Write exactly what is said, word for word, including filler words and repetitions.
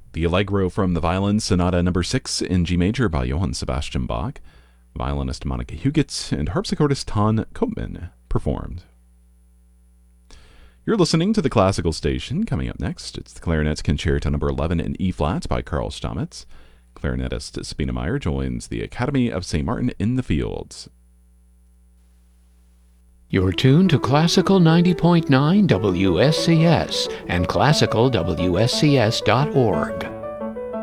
The Allegro from the Violin Sonata number six in G major by Johann Sebastian Bach. Violinist Monika Hugitz and harpsichordist Ton Koopman performed. You're listening to the Classical Station. Coming up next, it's the Clarinets Concerto number eleven in E-flat by Karl Stamitz. Clarinetist Sabine Meyer joins the Academy of Saint Martin in the Fields. You're tuned to Classical ninety point nine W S C S and classical W S C S dot org.